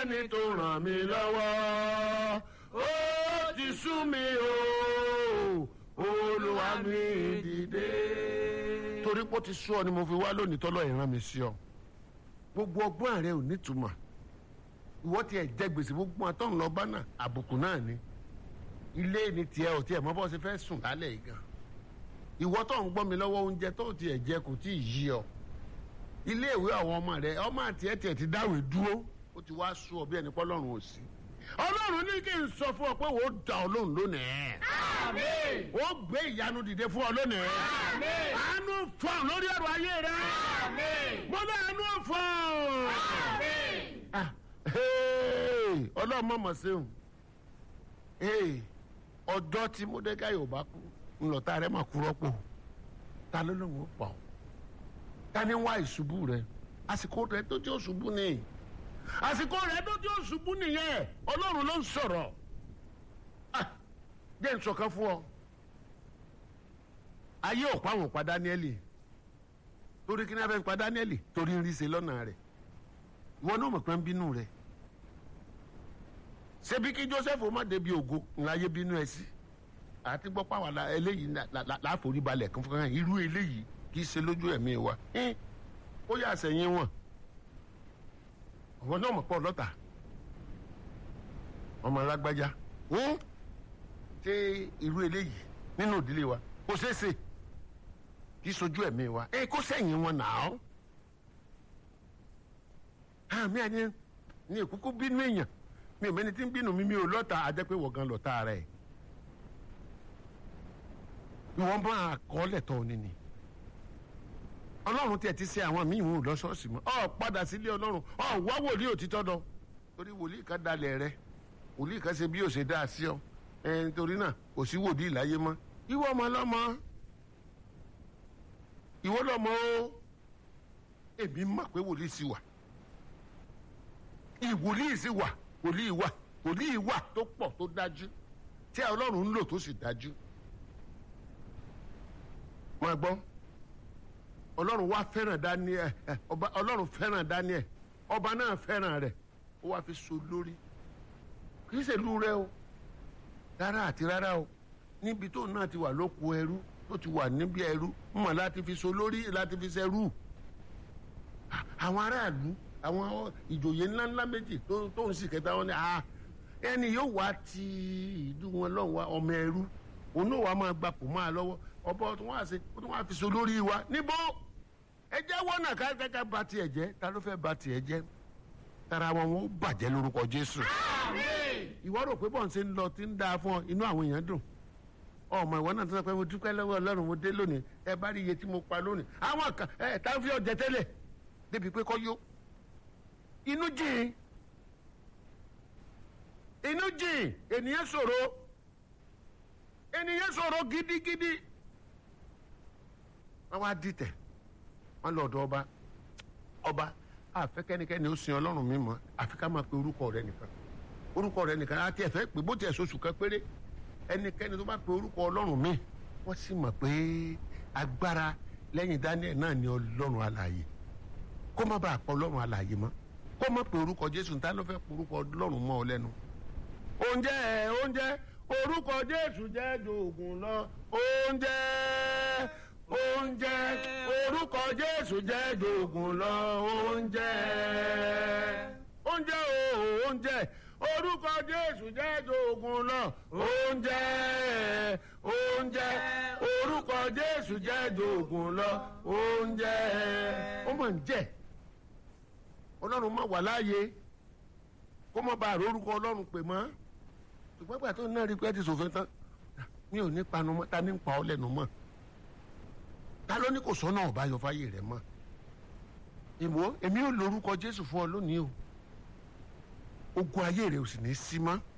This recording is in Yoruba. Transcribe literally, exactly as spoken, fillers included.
sẹ́ni tó ràn mí lọ́wọ́ ó ti sú mi o Olúwa mi dìde. torí pé ó ti sú ọ ni mo fi wá lónìí tọ́lọ́ ìran mi sí ọ. gbogbo ọgbọ́n rẹ ò nítumọ̀. ìwọ tiẹ̀ jẹ gbèsè gbogbo àtọ́n lọ bá náà àbùkù náà ni. ilé ni tiẹ̀ ò tiẹ̀ mọ́ bọ́ ṣe fẹ́ sùn lálẹ́ yìí gan. ìwọ tó ń gbọ́ mi lọ́wọ́ oúnjẹ tó tiẹ̀ jẹ kò tí ì yí ọ. ilé ìwé àwọn ọmọ rẹ ọmọ àti ẹ̀ tiẹ̀ ti dáwèé dúró ó ti wá sú ọ bí ẹni pé Ọlọ́run ò sí. Ọlọ́run ní kí n sọ fún ọ pé wò ó dá ọ lóhùn lónìí. Àmín. ó gbé ìyanu dìde fún ọ lónìí. Àmín. àánú fọ́n lórí ọ̀rọ̀ ayé rẹ. Àmín. mo ní àánú fọ́n. Àmín. Ọlọ́run mọ̀mọ́ sẹ́hùn. ọjọ́ tí Mọ́dékáì ò bá kú ńlọta rẹ máa kú rọ́pò. ta ló lóun ó pa ọ́. ta ni wá ìṣubú rẹ. àsìkò rẹ tó jẹ́ òṣùbù ni. àsìkò rẹ tó jẹ́ òṣùbù nìyẹn. Ọlọ́run ló ń sọ̀rọ̀. jẹ́ n sọ̀kan fún ọ. ayé ò pa àwọn pa Dáníẹ́lì. torí kí ni a fẹ́ pa Dáníẹ́lì torí ń rí ṣe lọ́nà rẹ̀. ìwọ náà mọ̀ pé ń bínú rẹ̀. ṣebí kí Joseph má débi ògo ńláyé bínú ẹ sí. àti gbọ́ pàwọn eléyìí láforí balẹ̀ kan fún kan irú eléyìí kì í ṣe lójú ẹ̀mí wa. ó yà sẹ́yìn wọn. ọ̀wọ́n náà mọ̀ pọ̀ lọ́tà. ọmọ alágbájá. ṣé irú eléyìí nínú ìdílé wa kò ṣeé ṣe kì í sojú ẹ̀mí wa. ẹ kó sẹ́yìn wọn nà án. àmì àní ní ìkúkú bínú èèyàn mi ò mẹ́ni tí ń bínú mi mi ò lọ́tà àjẹ́ pé wọ̀gán lọ́tà rẹ̀. ìwọ̀n bá àkọọ́lẹ̀ tọ́ ni ni. Ọlọ́run tiẹ̀ ti ṣe àwọn míì wọn ò lọ ṣọ́ọ̀ṣì mọ́. ọ padà sílé Ọlọ́run ọ wá wòlíì òtítọ́ dọ. torí wòlíì kan dalẹ̀ rẹ wòlíì kan ṣe bí ó ṣe dá a sí ọ. ẹ nítorí náà kò sí wòlíì láyé mọ́. ìwọ ọmọ lọ́mọ ìwọ lọ́mọ o èmi mọ̀ pé wòlíì sì wà. ìwòlíì sì wà wòlíì wà wòlíì wà tó pọ̀ tó dájú tí Ọlọ́run ń lò tó sì dájú. máa gbọ́ Ọlọ́run wá fẹ́ràn Daniel ọba Ọlọ́run fẹ́ràn Daniel ọba náà fẹ́ràn rẹ̀ ó wá fi so lórí kì í ṣe ìlú rẹ o rárá àti rárá o níbi tó náà ti wà lóko ẹrú tó ti wà níbi ẹrú mọ̀ láti fi so lórí láti fi ṣẹrú àwọn aráàlú àwọn ìjòyè ńláńlá méjì tó tó ń sì kẹta wọn ni ẹni yóò wá ti ìlú wọn lọ́hùn wa ọmọ ẹrú òun náà wàá máa gbapò máa lọ́wọ́ ọba tó wá ṣe tó wá fi so lórí wa níbo ẹ jẹ́ wọ́nà kákáká ba tiẹ̀ jẹ́ ta ló fẹ́ ba tiẹ̀ jẹ́ tara wọn wọn ó bàjẹ́ lórúkọ Jésù. ìwọ rò pé bọ́n ṣe ń lọ tí ń dáa fún ọ inú àwọn èèyàn dùn ọmọ ìwọ náà tó sọ pé mo dúpẹ́ lọ́wọ́ Ọlọ́run mo dé lónìí ẹ bá rí iye tí mo pa lónìí àwọn kan ẹ tá ń fi ọjẹ tẹ́lẹ̀ débi pé kọ́ yó inú jìn inú jìn ènìyàn ṣòro ènìyàn ṣòro gidigidi wọ́n wá dìtẹ̀ wọ́n lọ ọ̀dọ̀ ọba ọba àfẹ́kẹ́nikẹ́ni ó sin Ọlọ́run mi mọ́ àfi ká máa pe orúkọ rẹ nìkan orúkọ rẹ nìkan àti ẹ̀fẹ́ pé bó tiẹ̀ sọ̀sù kan péré ẹnikẹ́ni tó bá pe orúkọ Ọlọ́run mi wọ́n sì mọ̀ pé agbára lẹ́yìn Daniel náà ni Ọlọ́run alààyè kó má bàa pa Ọlọ́run alààyè mọ́ kó má pe orúkọ Jésù níta ló fẹ́ pe orúkọ Ọlọ́run mọ́ ọ lẹ́nu. oúnjẹ oúnjẹ orúkọ Jésù jẹ́ jòògùn lọ oúnjẹ oúnjẹ orúkọ Jésù jẹ́ jòògùn lọ oúnjẹ oúnjẹ o oúnjẹ orúkọ Jésù jẹ́ jòògùn lọ oúnjẹ oúnjẹ orúkọ Jésù jẹ́ jòògùn lọ oúnjẹ. ó mọ̀ ń jẹ́ Ọlọ́run má wà láàyè kó má bàa rórúkọ Ọlọ́run pè mọ́ ṣùgbọ́n gbà tó náà rí pé ẹ ti ṣòfin tán mi ò ní panu mọ́ ta ní pa ọ́ lẹ́nu mọ́ ta ló ní kò sọ́nà ọ̀báyọ fáyé rẹ̀ mọ́ ìmọ̀ èmi ò lórúkọ Jésù fún ọ lónìí o ogun ayé rẹ̀ ò sì ní í sí mọ́